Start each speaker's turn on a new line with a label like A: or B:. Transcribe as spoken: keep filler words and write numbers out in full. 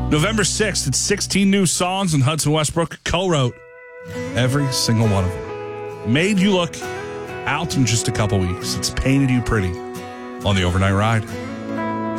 A: November sixth, it's sixteen new songs, and Hudson Westbrook co-wrote every single one of them. Made You Look, out in just a couple weeks. It's Painted You Pretty on the Overnight Ride.